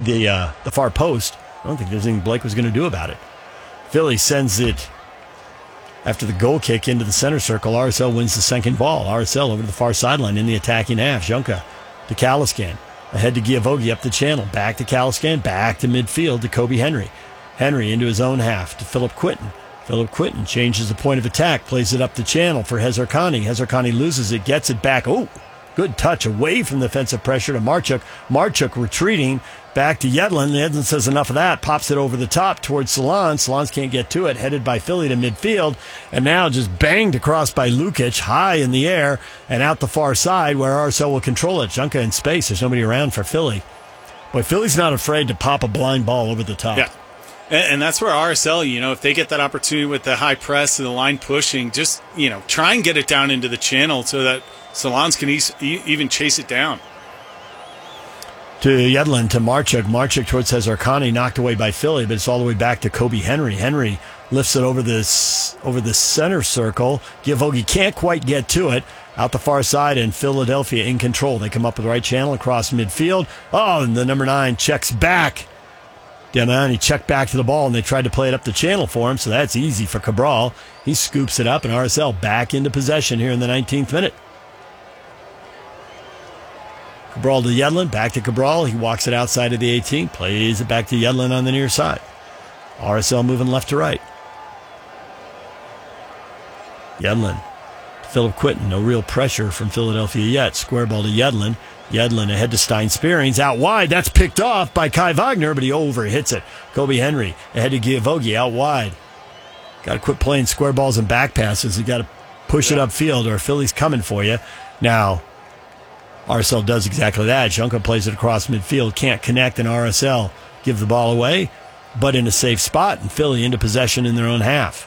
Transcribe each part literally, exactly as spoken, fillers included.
the uh, the far post. I don't think there's anything Blake was going to do about it. Philly sends it after the goal kick into the center circle. R S L wins the second ball. R S L over to the far sideline in the attacking half. Junka to Kalaskan. Ahead to Giavogi up the channel. Back to Kalaskan. Back to midfield to Kobe Henry. Henry into his own half to Philip Quinton. Philip Quinton changes the point of attack. Plays it up the channel for Hezarkhani. Hezarkhani loses it. Gets it back. Oh, good touch away from the defensive pressure to Marchuk. Marchuk retreating back to Yedlin. Yedlin says enough of that. Pops it over the top towards Salons. Salons can't get to it. Headed by Philly to midfield. And now just banged across by Lukic. High in the air and out the far side where R S L will control it. Junka in space. There's nobody around for Philly. But Philly's not afraid to pop a blind ball over the top. Yeah. And that's where R S L, you know, if they get that opportunity with the high press and the line pushing, just, you know, try and get it down into the channel so that Salons can e- even chase it down. To Yedlin, to Marchuk. Marchuk towards Hezarkhani, knocked away by Philly, but it's all the way back to Kobe Henry. Henry lifts it over this over the center circle. Giavogi can't quite get to it. Out the far side, and Philadelphia in control. They come up with the right channel across midfield. Oh, and the number nine checks back. Damiani checked back to the ball, and they tried to play it up the channel for him, so that's easy for Cabral. He scoops it up, and R S L back into possession here in the nineteenth minute. Cabral to Yedlin, back to Cabral. He walks it outside of the eighteen, plays it back to Yedlin on the near side. R S L moving left to right. Yedlin, Philip Quinton, no real pressure from Philadelphia yet. Square ball to Yedlin. Yedlin ahead to Stein Spearings. Out wide. That's picked off by Kai Wagner, but he over hits it. Kobe Henry ahead to Giavogi out wide. Got to quit playing square balls and back passes. You got to push yeah. it upfield or Philly's coming for you. Now, R S L does exactly that. Junka plays it across midfield. Can't connect, and R S L give the ball away, but in a safe spot, and Philly into possession in their own half.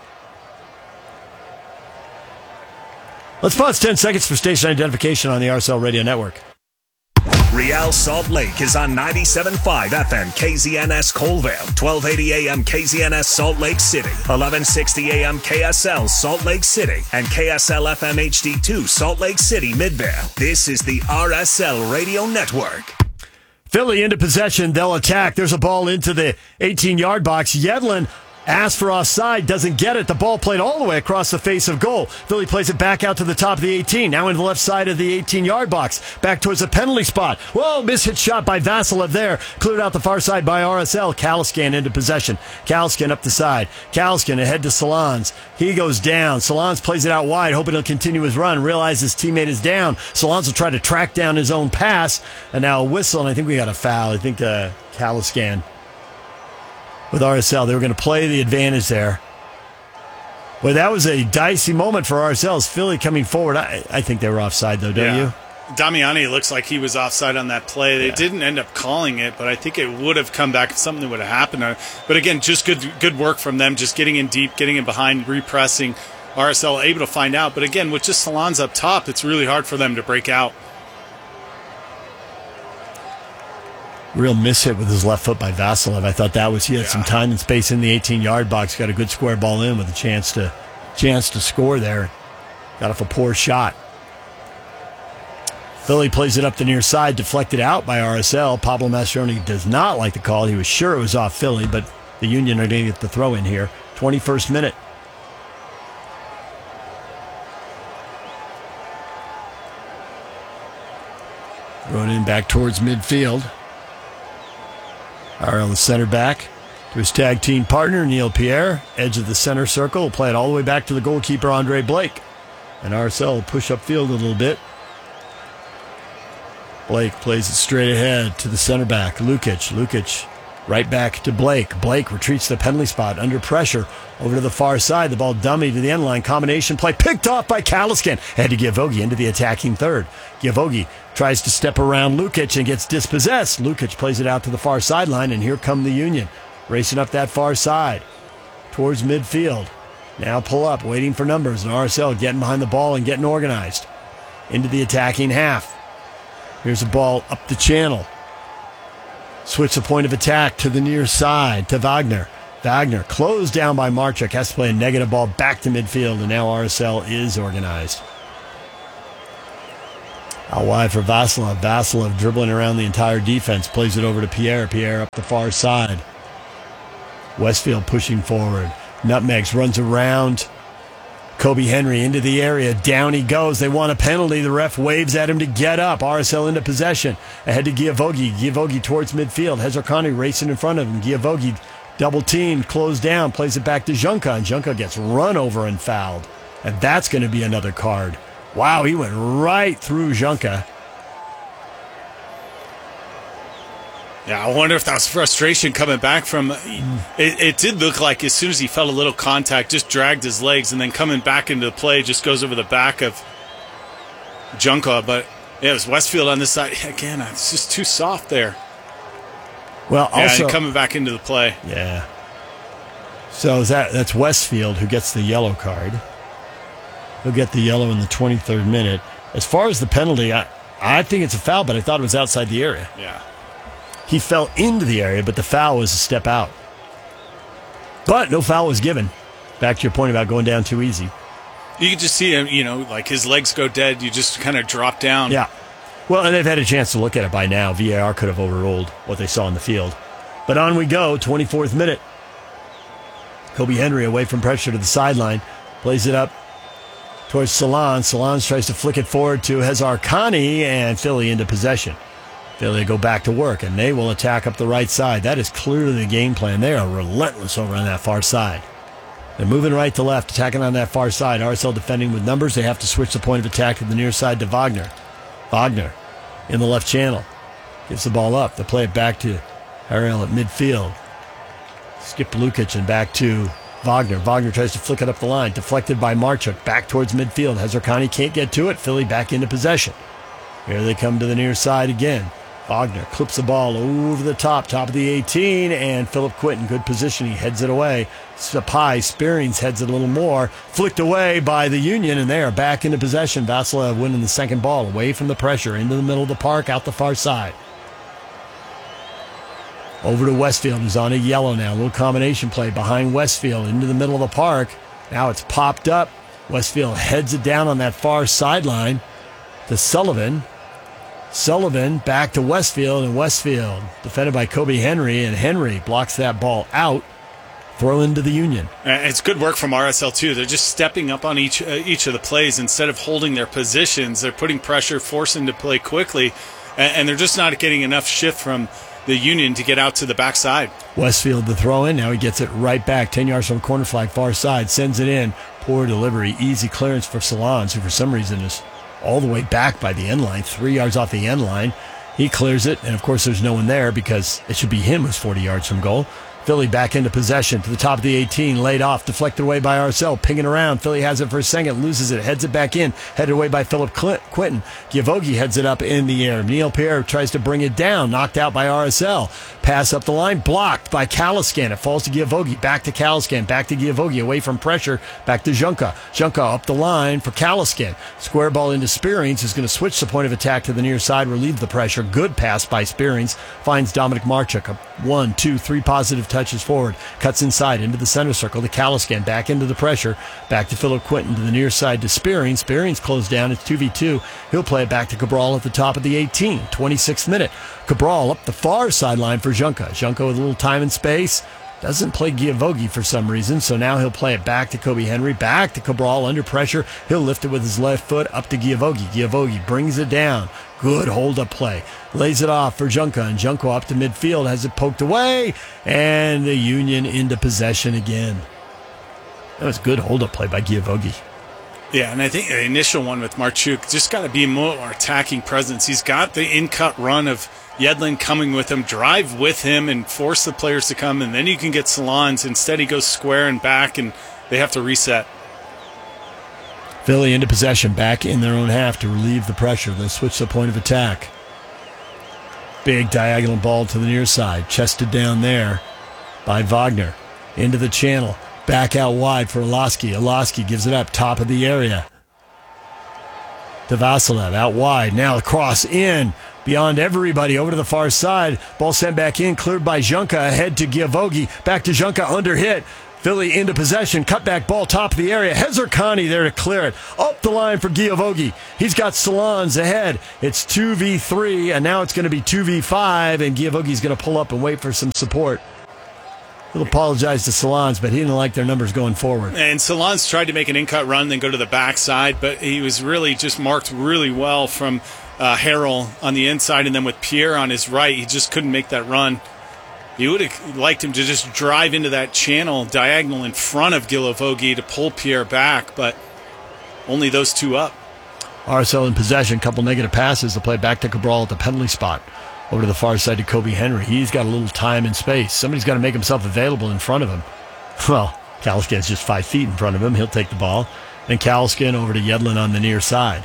Let's pause ten seconds for station identification on the R S L Radio Network. Real Salt Lake is on ninety-seven point five F M K Z N S Colville, twelve eighty A M K Z N S Salt Lake City, eleven sixty A M K S L Salt Lake City, and K S L F M H D two Salt Lake City Midvale. This is the R S L Radio Network. Philly into possession. They'll attack. There's a ball into the eighteen-yard box. Yedlin asks for offside, doesn't get it. The ball played all the way across the face of goal. Philly plays it back out to the top of the eighteen. Now into the left side of the eighteen-yard box. Back towards the penalty spot. Whoa, mishit shot by Vasilev there. Cleared out the far side by R S L. Kalaskan into possession. Kalaskan up the side. Kalaskan ahead to Salons. He goes down. Salons plays it out wide, hoping he'll continue his run. Realizes his teammate is down. Salons will try to track down his own pass. And now a whistle, and I think we got a foul. I think uh, Kalaskan with R S L. They were going to play the advantage there. Well, that was a dicey moment for R S L's Philly coming forward. I, I think they were offside, though, don't yeah. you? Damiani looks like he was offside on that play. They yeah. didn't end up calling it, but I think it would have come back if something would have happened. But again, just good good work from them, just getting in deep, getting in behind, repressing. R S L able to find out. But again, with just Salons up top, it's really hard for them to break out. Real mishit with his left foot by Vasilev. I thought that was, he had yeah. some time and space in the eighteen-yard box. Got a good square ball in with a chance to chance to score there. Got off a poor shot. Philly plays it up the near side, deflected out by R S L. Pablo Mastroeni does not like the call. He was sure it was off Philly, but the Union are going to get the throw in here. twenty-first minute. Throw it in back towards midfield. R L the center back to his tag team partner, Neil Pierre. Edge of the center circle. Will play it all the way back to the goalkeeper, Andre Blake. And R S L will push upfield a little bit. Blake plays it straight ahead to the center back, Lukic. Lukic right back to Blake. Blake retreats to the penalty spot under pressure over to the far side. The ball dummy to the end line. Combination play picked off by Kalaskan. Had to Giavogi into the attacking third. Giavogi tries to step around Lukic and gets dispossessed. Lukic plays it out to the far sideline, and here come the Union. Racing up that far side towards midfield. Now pull up, waiting for numbers, and R S L getting behind the ball and getting organized. Into the attacking half. Here's a ball up the channel. Switch the point of attack to the near side, to Wagner. Wagner closed down by Marchuk. Has to play a negative ball back to midfield, and now R S L is organized. Out wide for Vasilev. Vasilev dribbling around the entire defense. Plays it over to Pierre. Pierre up the far side. Westfield pushing forward. Nutmegs runs around. Kobe Henry into the area. Down he goes. They want a penalty. The ref waves at him to get up. R S L into possession. Ahead to Giavogi. Giavogi towards midfield. Hezarkani racing in front of him. Giavogi double teamed, closed down, plays it back to Junka, and Junka gets run over and fouled. And that's going to be another card. Wow, he went right through Junka. Yeah, I wonder if that was frustration coming back from... It, it did look like as soon as he felt a little contact, just dragged his legs, and then coming back into the play, just goes over the back of Junka. But yeah, it was Westfield on this side. Again, it's just too soft there. Well, yeah, also... and coming back into the play. Yeah. So that that's Westfield who gets the yellow card. He'll get the yellow in the twenty-third minute. As far as the penalty, I, I think it's a foul, but I thought it was outside the area. Yeah. He fell into the area, but the foul was a step out. But no foul was given. Back to your point about going down too easy. You can just see him, you know, like his legs go dead. You just kind of drop down. Yeah. Well, and they've had a chance to look at it by now. V A R could have overruled what they saw in the field. But on we go, twenty-fourth minute. Kobe Henry away from pressure to the sideline. Plays it up towards Salon. Salon tries to flick it forward to Hezarkani, and Philly into possession. Philly go back to work, and they will attack up the right side. That is clearly the game plan. They are relentless over on that far side. They're moving right to left, attacking on that far side. R S L defending with numbers. They have to switch the point of attack to the near side to Wagner. Wagner in the left channel. Gives the ball up. They play it back to Harrell at midfield. Skip Lukic and back to Wagner. Wagner tries to flick it up the line. Deflected by Marchuk. Back towards midfield. Hezarkani can't get to it. Philly back into possession. Here they come to the near side again. Wagner clips the ball over the top, top of the eighteen, and Philip Quinton, good position. He heads it away. Sapai, Spearings heads it a little more. Flicked away by the Union, and they are back into possession. Vasilev winning the second ball, away from the pressure, into the middle of the park, out the far side. Over to Westfield, who's on a yellow now. A little combination play behind Westfield, into the middle of the park. Now it's popped up. Westfield heads it down on that far sideline to Sullivan. Sullivan back to Westfield, and Westfield defended by Kobe Henry, and Henry blocks that ball out. Throw into the Union. It's good work from R S L too. They're just stepping up on each uh, each of the plays instead of holding their positions. They're putting pressure, forcing to play quickly, and, and they're just not getting enough shift from the Union to get out to the backside. Westfield the throw in. Now he gets it right back, ten yards from the corner flag, far side, sends it in. Poor delivery, easy clearance for Salons, who for some reason is all the way back by the end line, three yards off the end line. He clears it, and of course there's no one there because it should be him who's forty yards from goal. Philly back into possession to the top of the eighteen, laid off, deflected away by R S L, pinging around. Philly has it for a second, loses it, heads it back in, headed away by Philip Quinton. Giavogi heads it up in the air. Neil Pierre tries to bring it down, knocked out by R S L. Pass up the line, blocked by Kalaskan. It falls to Giavogi, back to Kalaskan, back to Giavogi, away from pressure, back to Junka. Junka up the line for Kalaskan. Square ball into Spearings, who's going to switch the point of attack to the near side, relieve the pressure. Good pass by Spearings, finds Dominic Marchuk. A one, two, three positive touches forward, cuts inside into the center circle to Kalaskan, back into the pressure, back to Philip Quinton to the near side to Spearings. Spearings closed down, it's two v two. He'll play it back to Cabral at the top of the eighteen, twenty-sixth minute. Cabral up the far sideline for Junka. Junka with a little time and space. Doesn't play Giavogi for some reason, so now he'll play it back to Kobe Henry, back to Cabral under pressure. He'll lift it with his left foot up to Giavogi. Giavogi brings it down. Good hold-up play. Lays it off for Junka, and Junka up to midfield, has it poked away, and the Union into possession again. That was good hold-up play by Giavogi. Yeah, and I think the initial one with Marchuk just got to be more attacking presence. He's got the in-cut run of Yedlin coming with him, drive with him, and force the players to come, and then you can get Salons. Instead, he goes square and back, and they have to reset. Philly into possession, back in their own half to relieve the pressure. They switch the point of attack. Big diagonal ball to the near side, chested down there by Wagner. Into the channel, back out wide for Olaski. Olaski gives it up, top of the area. To Vasilev, out wide, now the cross in. Beyond everybody, over to the far side. Ball sent back in, cleared by Junka, ahead to Giavogi. Back to Junka, under hit. Philly into possession. Cutback ball, top of the area. Hezarkhani there to clear it. Up the line for Giavogi. He's got Salons ahead. It's two v three, and now it's going to be two v five, and Giavogi's going to pull up and wait for some support. He'll apologize to Salons, but he didn't like their numbers going forward. And Salons tried to make an in-cut run, then go to the backside, but he was really just marked really well from uh, Harrell on the inside, and then with Pierre on his right, he just couldn't make that run. You would have liked him to just drive into that channel diagonal in front of Giavogi to pull Pierre back, but only those two up. R S L in possession, couple negative passes to play back to Cabral at the penalty spot. Over to the far side to Kobe Henry. He's got a little time and space. Somebody's got to make himself available in front of him. Well, Kalaskin's just five feet in front of him. He'll take the ball. And Kalaskin over to Yedlin on the near side.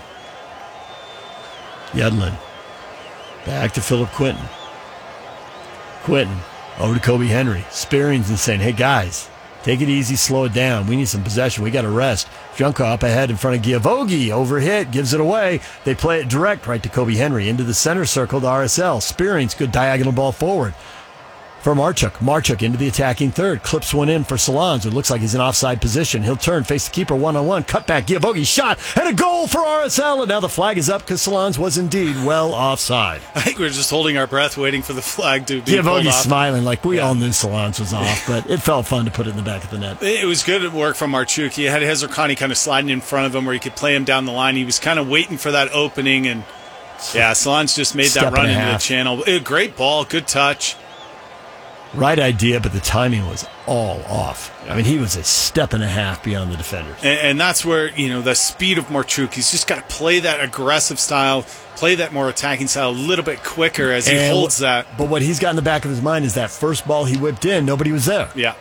Yedlin. Back to Philip Quinton. Quinton over to Kobe Henry. Spearing's and saying, hey, guys, take it easy, slow it down. We need some possession. We got to rest. Junko up ahead in front of Giavogi. Overhit, gives it away. They play it direct right to Kobe Henry. Into the center circle to R S L. Spearing's good diagonal ball forward for Marchuk. Marchuk into the attacking third. Clips one in for Salons. It looks like he's in offside position. He'll turn, face the keeper one-on-one. Cut back, Giavogi shot, and a goal for R S L. And now the flag is up because Salons was indeed well offside. I think we're just holding our breath waiting for the flag to be pulled Giavogi's off. smiling like we Yeah. all knew Salons was off, but it felt fun to put it in the back of the net. It was good work from Marchuk. He had Hezarkhani kind of sliding in front of him where he could play him down the line. He was kind of waiting for that opening, and yeah, Salons just made Step that run and a into half. the channel. A great ball, good touch. Right idea, but the timing was all off. I mean, he was a step and a half beyond the defenders. And, and that's where, you know, the speed of Marchuk, he's just got to play that aggressive style, play that more attacking style a little bit quicker as he And holds wh- that. But what he's got in the back of his mind is that first ball he whipped in, nobody was there. Yeah.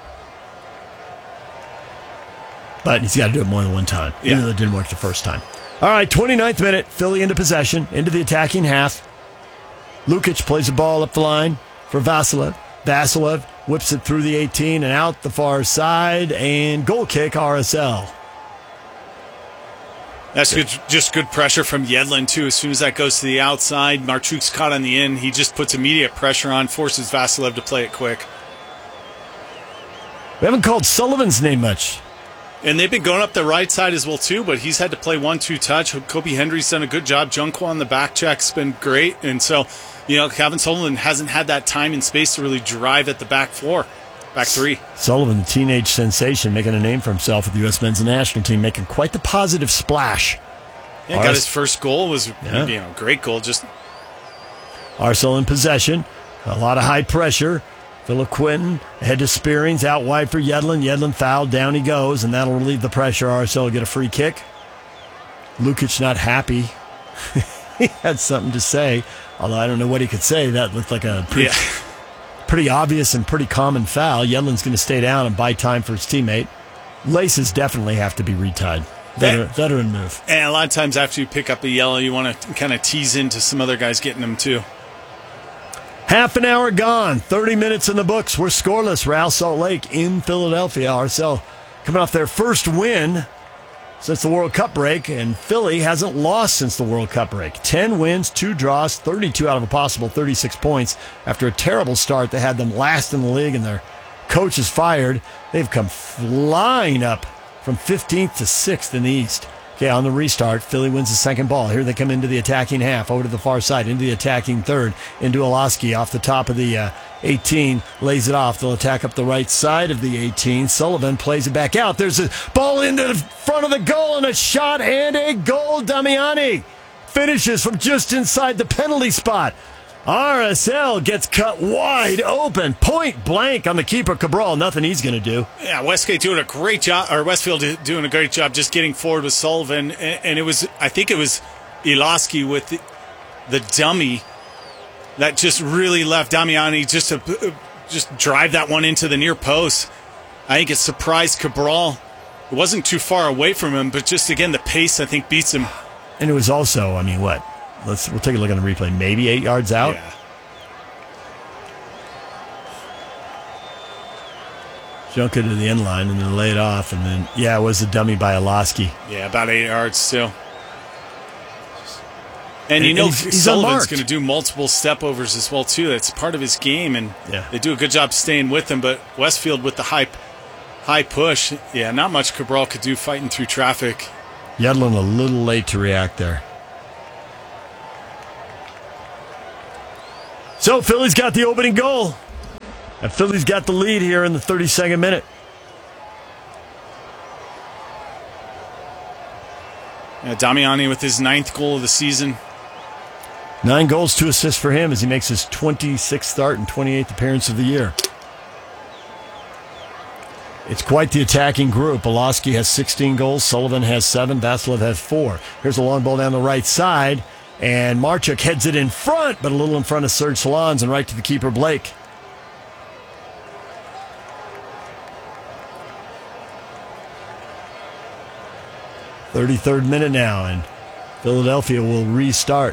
But he's got to do it more than one time, Yeah. even though it didn't work the first time. All right, twenty-ninth minute, Philly into possession, into the attacking half. Lukic plays the ball up the line for Vasilev. Vasilev whips it through the eighteen and out the far side, and goal kick, R S L. That's good, just good pressure from Yedlin, too. As soon as that goes to the outside, Marchuk's caught on the end. He just puts immediate pressure on, forces Vasilev to play it quick. We haven't called Sullivan's name much. And they've been going up the right side as well, too, but he's had to play one-two touch. Kobe Henry's done a good job. Junko on the back check's been great. And so, you know, Calvin Sullivan hasn't had that time and space to really drive at the back four, back three. Sullivan, the teenage sensation, making a name for himself with the U S men's national team, making quite the positive splash. Yeah, got Ars- his first goal. Was, Yeah. you know, great goal. Just R S L in possession. A lot of high pressure. Philip Quinton ahead to Spearings, out wide for Yedlin. Yedlin fouled, down he goes, and that'll relieve the pressure. R S L will get a free kick. Lukic not happy. He had something to say, although I don't know what he could say. That looked like a pretty, yeah. pretty obvious and pretty common foul. Yedlin's going to stay down and buy time for his teammate. Laces definitely have to be retied. Veteran, veteran move. And a lot of times after you pick up a yellow, you want to kind of tease into some other guys getting them too. Half an hour gone, thirty minutes in the books. We're scoreless. Real Salt Lake in Philadelphia. R S L coming off their first win since the World Cup break, and Philly hasn't lost since the World Cup break. ten wins, two draws, thirty-two out of a possible thirty-six points. After a terrible start, they had them last in the league, and their coach is fired. They've come flying up from fifteenth to sixth in the East. Okay, on the restart, Philly wins the second ball. Here they come into the attacking half, over to the far side, into the attacking third, into Olaski off the top of the uh, eighteen, lays it off. They'll attack up the right side of the eighteen. Sullivan plays it back out. There's a ball into the front of the goal, and a shot, and a goal. Damiani finishes from just inside the penalty spot. R S L gets cut wide open, point blank on the keeper, Cabral. Nothing he's going to do. Yeah, Westgate doing a great job, or Westfield doing a great job just getting forward with Sullivan. And, and it was, I think it was Ilaski with the, the dummy that just really left Damiani just to just drive that one into the near post. I think it surprised Cabral. It wasn't too far away from him, but just, again, the pace, I think, beats him. And it was also, I mean, what? Let's we'll take a look at the replay. Maybe eight yards out. Yeah. Junko to the end line and then lay it off, and then yeah, it was a dummy by Olaski. Yeah, about eight yards too. And, And- you know, and he's- he's Sullivan's unmarked. going to do multiple step overs as well too. That's part of his game, and Yeah. they do a good job staying with him. But Westfield with the hype high push. Yeah, not much Cabral could do fighting through traffic. Yedlin a little late to react there. So Philly's got the opening goal. And Philly's got the lead here in the thirty-second minute. Yeah, Damiani with his ninth goal of the season. Nine goals, two assists for him as he makes his twenty-sixth start and twenty-eighth appearance of the year. It's quite the attacking group. Pulaski has sixteen goals. Sullivan has seven. Vasilev has four. Here's a long ball down the right side. And Marchuk heads it in front, but a little in front of Serge Solans and right to the keeper, Blake. thirty-third minute now, and Philadelphia will restart.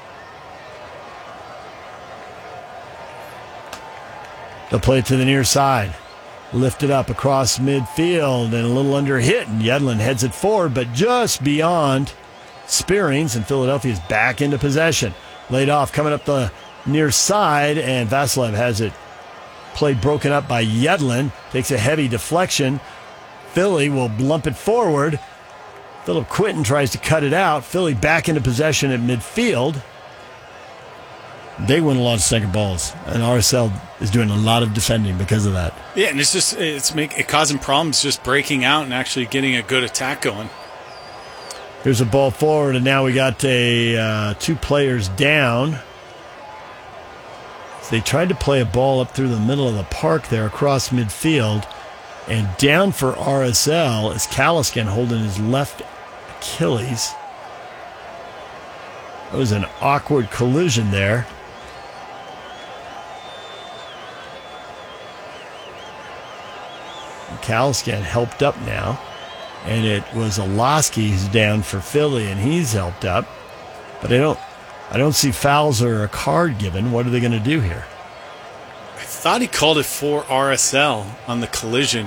They'll play it to the near side. Lift it up across midfield and a little under hit, and Yedlin heads it forward, but just beyond Spearings, and Philadelphia's back into possession. Laid off, coming up the near side, and Vasilev has it played broken up by Yedlin. Takes a heavy deflection. Philly will lump it forward. Philip Quinton tries to cut it out. Philly back into possession at midfield. They win a lot of second balls, and R S L is doing a lot of defending because of that. Yeah, and it's just it's make it causing problems just breaking out and actually getting a good attack going. Here's a ball forward, and now we got a uh, two players down. So they tried to play a ball up through the middle of the park there across midfield, and down for R S L is Kaliskin holding his left Achilles. That was an awkward collision there. Kaliskin helped up now, and it was Olaski who's down for Philly, and he's helped up. But I don't, I don't see fouls or a card given. What are they going to do here? I thought he called it for R S L on the collision.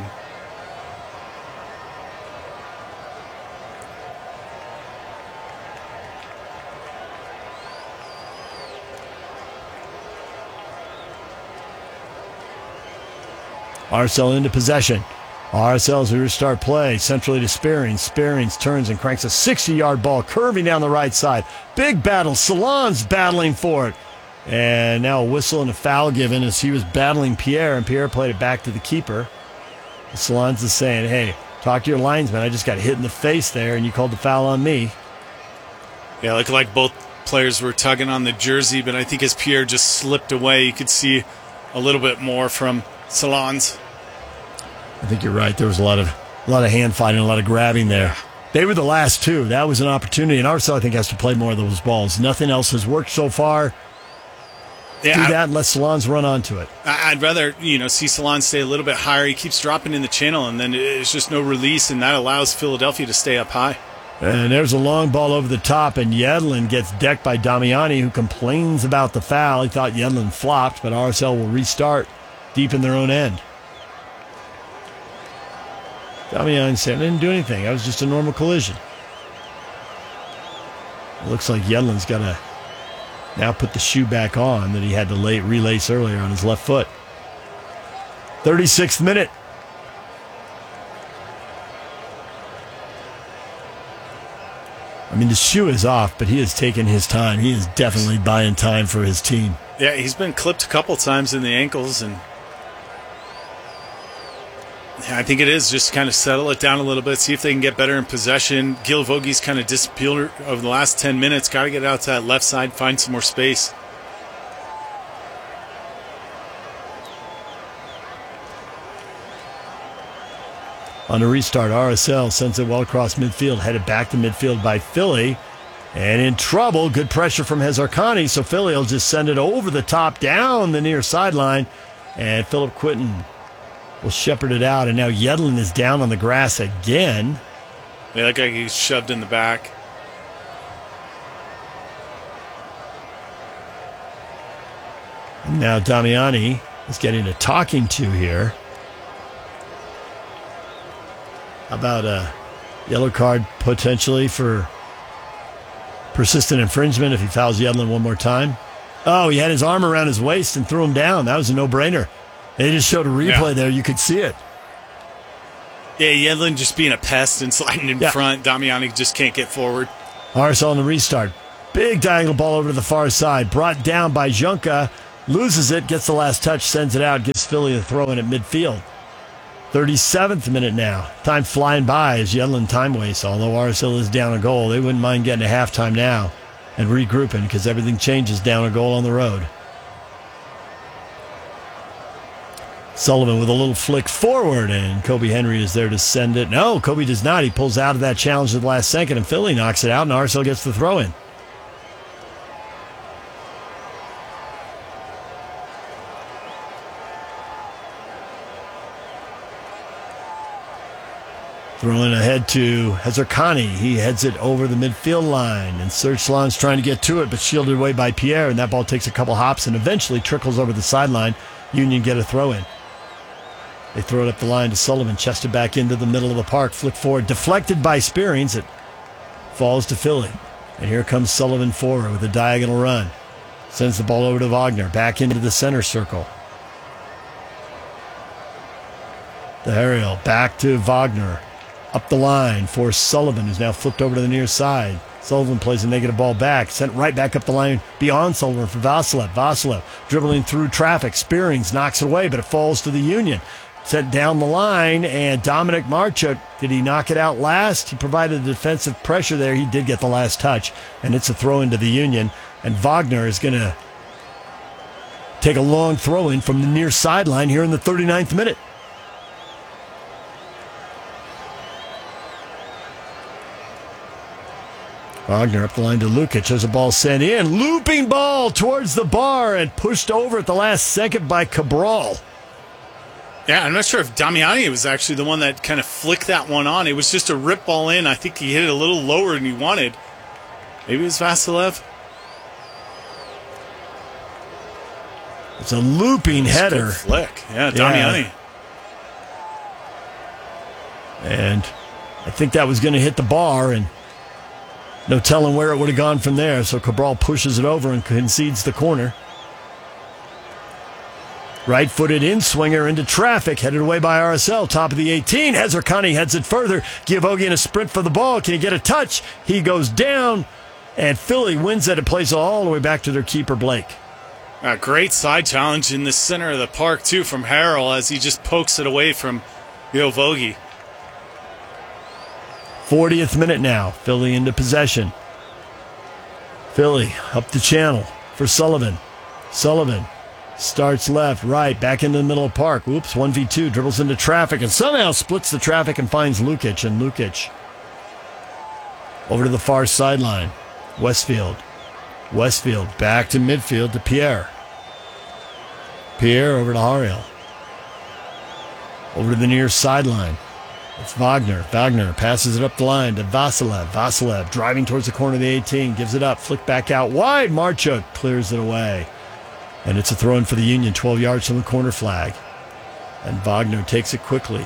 R S L into possession. R S L's to restart play. Centrally to Spearings. Spearings turns and cranks a sixty-yard ball curving down the right side. Big battle. Solans battling for it. And now a whistle and a foul given as he was battling Pierre, and Pierre played it back to the keeper. Solans is saying, hey, talk to your linesman. I just got hit in the face there, and you called the foul on me. Yeah, it looked like both players were tugging on the jersey, but I think as Pierre just slipped away, you could see a little bit more from Solans. I think you're right. There was a lot of a lot of hand fighting, a lot of grabbing there. They were the last two. That was an opportunity, and R S L, I think, has to play more of those balls. Nothing else has worked so far. Yeah, Do I, that and let Solans run onto it. I'd rather, you know, see Solans stay a little bit higher. He keeps dropping in the channel, and then it's just no release, and that allows Philadelphia to stay up high. And there's a long ball over the top, and Yedlin gets decked by Damiani, who complains about the foul. He thought Yedlin flopped, but R S L will restart deep in their own end. Damiani said, I didn't do anything. That was just a normal collision. It looks like Yedlin's got to now put the shoe back on that he had to lay, relace earlier on his left foot. thirty-sixth minute. I mean, the shoe is off, but he has taken his time. He is definitely buying time for his team. Yeah, he's been clipped a couple times in the ankles, and I think it is just kind of settle it down a little bit, see if they can get better in possession. Gil Vogel's kind of disappeared over the last ten minutes. Got to get out to that left side, find some more space. On a restart, R S L sends it well across midfield, headed back to midfield by Philly. And in trouble, good pressure from Hezarkani, so Philly will just send it over the top, down the near sideline. And Philip Quinton will shepherd it out, and now Yedlin is down on the grass again. Yeah, that guy he's shoved in the back. And now Damiani is getting a talking to here. How about a yellow card potentially for persistent infringement if he fouls Yedlin one more time? Oh, he had his arm around his waist and threw him down. That was a no-brainer. They just showed a replay yeah. there. You could see it. Yeah, Yedlin just being a pest and sliding in Yeah. front. Damiani just can't get forward. R S L on the restart. Big diagonal ball over to the far side. Brought down by Junka. Loses it, gets the last touch, sends it out, gives Philly a throw in at midfield. thirty-seventh minute now. Time flying by as Yedlin time wastes. Although R S L is down a goal, they wouldn't mind getting a halftime now and regrouping because everything changes down a goal on the road. Sullivan with a little flick forward, and Kobe Henry is there to send it. No, Kobe does not. He pulls out of that challenge at the last second, and Philly knocks it out, and R S L gets the throw in. Throwing ahead to Hezarkani. He heads it over the midfield line, and Serge Salon's trying to get to it, but shielded away by Pierre, and that ball takes a couple hops and eventually trickles over the sideline. Union get a throw in. They throw it up the line to Sullivan, chested back into the middle of the park, flick forward, deflected by Spearings. It falls to Philly. And here comes Sullivan forward with a diagonal run. Sends the ball over to Wagner, back into the center circle. The aerial, back to Wagner. Up the line for Sullivan, who's now flipped over to the near side. Sullivan plays a negative ball back, sent right back up the line beyond Sullivan for Vasilev. Vasilev dribbling through traffic. Spearings knocks it away, but it falls to the Union. Sent down the line, and Dominic Marchuk, did he knock it out last? He provided defensive pressure there. He did get the last touch, and it's a throw into the Union. And Wagner is going to take a long throw in from the near sideline here in the thirty-ninth minute. Wagner up the line to Lukic. There's a ball sent in. Looping ball towards the bar and pushed over at the last second by Cabral. Yeah, I'm not sure if Damiani was actually the one that kind of flicked that one on. It was just a rip ball in. I think he hit it a little lower than he wanted. Maybe it was Vasilev. It's a looping It's a header. good flick. Yeah, Damiani. Yeah. And I think that was going to hit the bar, and no telling where it would have gone from there. So Cabral pushes it over and concedes the corner. Right-footed in-swinger into traffic, headed away by R S L, top of the eighteen. Hezarkani heads it further. Giavogi in a sprint for the ball. Can he get a touch? He goes down, and Philly wins it. It plays all the way back to their keeper, Blake. A great side challenge in the center of the park, too, from Harrell as he just pokes it away from Giavogi. fortieth minute now. Philly into possession. Philly up the channel for Sullivan. Sullivan starts left, right, back into the middle of the park. Whoops, one v two, dribbles into traffic, and somehow splits the traffic and finds Lukic. And Lukic over to the far sideline. Westfield. Westfield back to midfield to Pierre. Pierre over to Hariel. Over to the near sideline. It's Wagner. Wagner passes it up the line to Vasilev. Vasilev driving towards the corner of the eighteen. Gives it up. Flick back out wide. Marchuk clears it away. And it's a throw-in for the Union, twelve yards from the corner flag. And Wagner takes it quickly.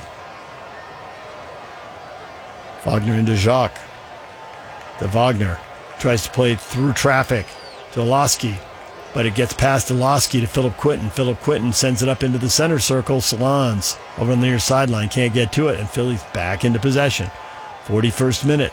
Wagner into Jacques. To Wagner. Tries to play through traffic to Olaski. But it gets past Olaski to Philip Quinton. Philip Quinton sends it up into the center circle. Salons over on the near sideline. Can't get to it. And Philly's back into possession. forty-first minute.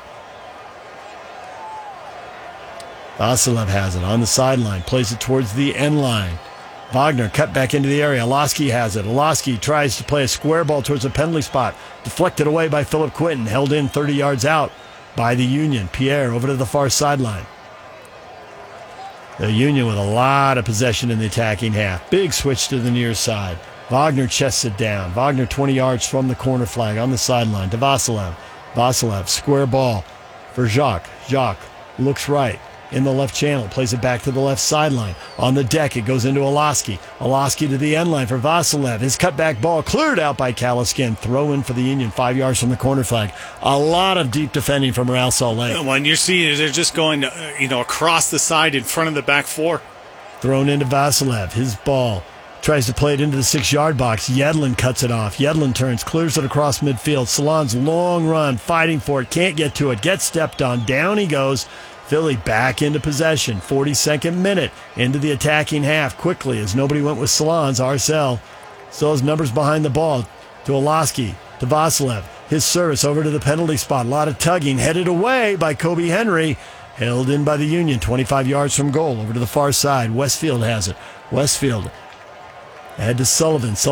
Vasilev has it on the sideline. Plays it towards the end line. Wagner cut back into the area. Olaski has it. Olaski tries to play a square ball towards the penalty spot. Deflected away by Philip Quinton. Held in thirty yards out by the Union. Pierre over to the far sideline. The Union with a lot of possession in the attacking half. Big switch to the near side. Wagner chests it down. Wagner twenty yards from the corner flag on the sideline to Vasilev. Vasilev, square ball for Jacques. Jacques looks right in the left channel. Plays it back to the left sideline. On the deck, it goes into Olaski. Olaski to the end line for Vasilev. His cutback ball cleared out by Kalaskin. Throw in for the Union, five yards from the corner flag. A lot of deep defending from Real Salt Lake. When you're seeing they're just going, uh, you know, across the side in front of the back four. Thrown into Vasilev. His ball tries to play it into the six-yard box. Yedlin cuts it off. Yedlin turns, clears it across midfield. Salon's long run, fighting for it, can't get to it, gets stepped on. Down he goes. Philly back into possession. forty-second minute into the attacking half. Quickly, as nobody went with Salons, R S L still has numbers behind the ball. To Olaski, to Vasilev. His service over to the penalty spot. A lot of tugging. Headed away by Kobe Henry. Held in by the Union. twenty-five yards from goal. Over to the far side. Westfield has it. Westfield. Ahead to Sullivan. Sullivan